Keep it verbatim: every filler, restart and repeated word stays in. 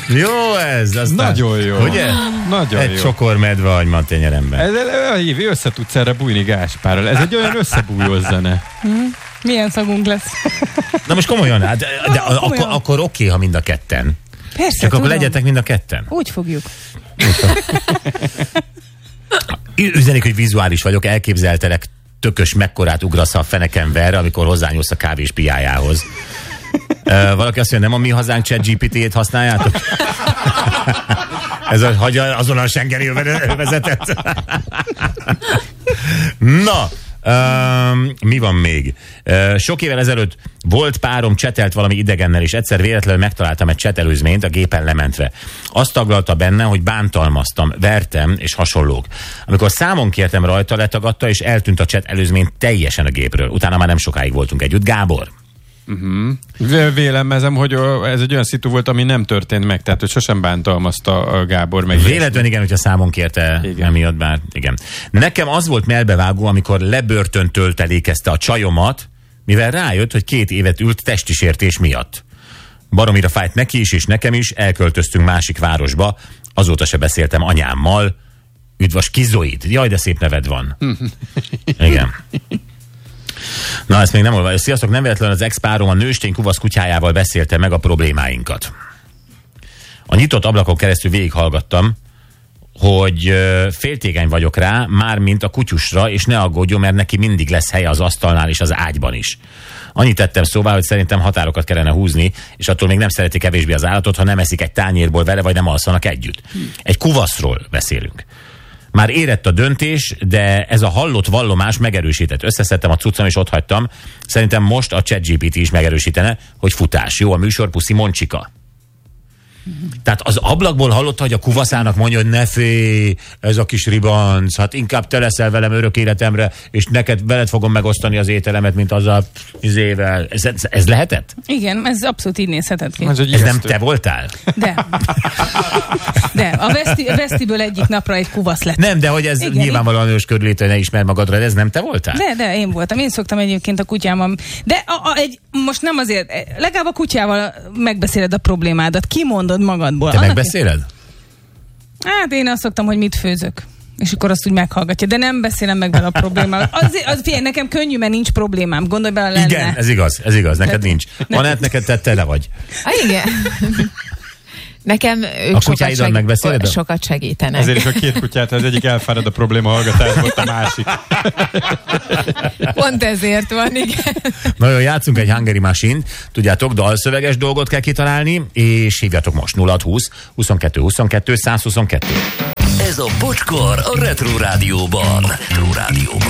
Jó ez, aztán... Nagyon jó. Ugye? Nagyon egy jó. csokormedve agymantenyeremben. Ez, ez, össze tudsz erre bújni Gáspárral. Ez egy olyan összebújós zene. Milyen szagunk lesz? Na most komolyan, de, de komolyan. akkor, akkor oké, ha mind a ketten. Persze, Csak tudom. akkor legyetek mind a ketten. Úgy fogjuk. Üzenik, hogy vizuális vagyok, elképzeltelek tökös mekkorát ugrasz a feneken verre, amikor hozzányúlsz a kávés piájához. Uh, valaki azt mondja, nem a mi hazánk ChatGPT-t használjátok? Ez a, hagyja azon a Schengeni övezetet. Na, Um, mi van még? Uh, sok évvel ezelőtt volt párom, csetelt valami idegennel, és egyszer véletlenül megtaláltam egy csetelőzményt a gépen lementve. Azt taglalta benne, hogy bántalmaztam, vertem és hasonlók. Amikor számon kértem rajta, letagadta, és eltűnt a csetelőzmény teljesen a gépről. Utána már nem sokáig voltunk együtt. Gábor? Uh-huh. Vélemezem, hogy ez egy olyan szitu volt, ami nem történt meg, tehát hogy sosem bántalmazta a Gábor meg. Véletlenül igen, hogyha számon kérte emiatt, bár igen. Nekem az volt melbevágó, amikor lebörtön töltelékezte a csajomat, mivel rájött, hogy két évet ült testi sértés miatt. Baromira fájt neki is, és nekem is, elköltöztünk másik városba, azóta se beszéltem anyámmal. Üdv a skizoid. Jaj, de szép neved van. Igen. Na, ezt még nem olvasom. Sziasztok, nem véletlenül az ex-párom a nőstény kuvasz kutyájával beszélte meg a problémáinkat. A nyitott ablakon keresztül végighallgattam, hogy féltékeny vagyok rá, mármint a kutyusra, és ne aggódjon, mert neki mindig lesz helye az asztalnál és az ágyban is. Annyit tettem szóvá, hogy szerintem határokat kellene húzni, és attól még nem szereti kevésbé az állatot, ha nem eszik egy tányérból vele, vagy nem alszanak együtt. Egy kuvaszról beszélünk. Már érett a döntés, de ez a hallott vallomás megerősített. Összeszedtem a cuccam, és ott hagytam. Szerintem most a ChatGPT is megerősítene, hogy futás. Jó a műsor, puszi, Moncsika. Tehát az ablakból hallotta, hogy a kuvaszának mondja, hogy ne félj, ez a kis ribanc, hát inkább te leszel velem örök életemre, és neked veled fogom megosztani az ételemet, mint az a izével. Ez, ez, ez lehetett? Igen, ez abszolút így nézhetett ki. Ez, ez nem te voltál? De. De. A, veszti, a vesztiből egyik napra egy kuvasz lett. Nem, de hogy ez igen, nyilvánvalóan ős körülét, hogy ne ismer magadra, de ez nem te voltál? De, de, én voltam. Én szoktam egyébként a kutyámmal. De a, a, egy, most nem azért, legalább a kutyával megbeszéled a problémádat. Kimondod magadból. Te megbeszéled? Hát én azt szoktam, hogy mit főzök. És akkor azt úgy meghallgatja. De nem beszélem meg vele a problémával. Az, az, figyelj, nekem könnyű, mert nincs problémám. Gondolj bele, lenne. Igen, ez igaz, ez igaz. Neked de, nincs. Anett, neked te tele vagy. Ah, igen. Nekem ők a sokat, segít, megbeszéled? sokat segítenek. Ezért is a két kutyát, az egyik elfárad a probléma hallgatás, volt a másik. Pont ezért van, igen. Na jó, játszunk egy Hungary Machine-t. Tudjátok, dalszöveges dolgot kell kitalálni, és hívjatok most nulla húsz huszonkettő huszonkettő száz huszonkettő. Ez a Bocskor a Retro Rádióban. Retro Rádióban.